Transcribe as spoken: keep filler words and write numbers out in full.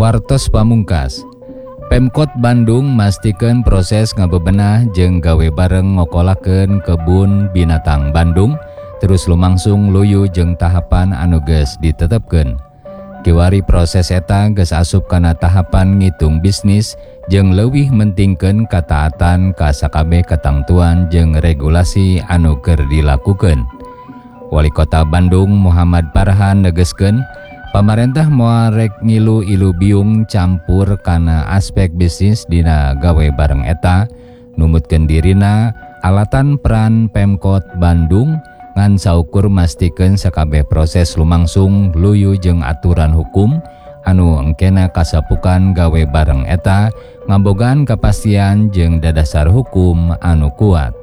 Wartos pamungkas, Pemkot Bandung mastikeun proses ngabebenah jeung gawe bareng ngokolakeun kebun binatang Bandung terus lumangsung luyu jeung tahapan anu geus ditetepkeun. Kiwari proses eta geus asup kana tahapan ngitung bisnis jeung leuwih mentingkeun kataatan ka sakabeh katangtuan jeung regulasi anu keur dilakukeun. Wali Kota Bandung Muhammad Farhan negeskeun pamarentah moal rek ngilu ilu biung campur kana aspek bisnis dina gawe bareng eta, numutkeun dirina alatan peran Pemkot Bandung ngan saukur mastikeun sakabeh proses lumangsung luyu jeung aturan hukum anu engkena kasapukan gawe bareng eta ngabogaan kapastian jeung dadasar hukum anu kuat.